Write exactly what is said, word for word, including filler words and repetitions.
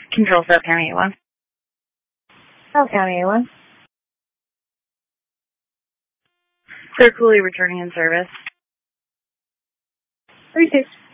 Control Sub County A one. South County A one. Sir Cooley returning in service. three six.